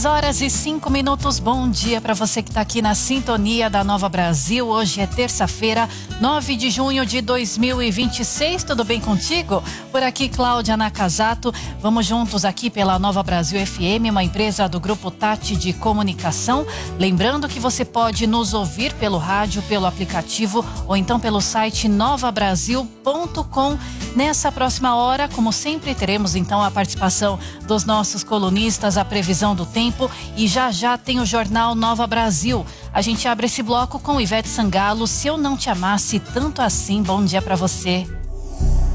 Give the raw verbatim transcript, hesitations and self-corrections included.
seis horas e cinco minutos, bom dia para você que está aqui na sintonia da Nova Brasil. Hoje é terça-feira, nove de junho de dois mil e vinte e seis, tudo bem contigo? Por aqui, Cláudia Nakazato, vamos juntos aqui pela Nova Brasil F M, uma empresa do Grupo Tati de Comunicação. Lembrando que você pode nos ouvir pelo rádio, pelo aplicativo ou então pelo site nova brasil ponto com. Nessa próxima hora, como sempre, teremos então a participação dos nossos colunistas, a previsão do tempo e já já tem o Jornal Nova Brasil. A gente abre esse bloco com Ivete Sangalo, Se Eu Não Te Amasse Tanto Assim. Bom dia para você.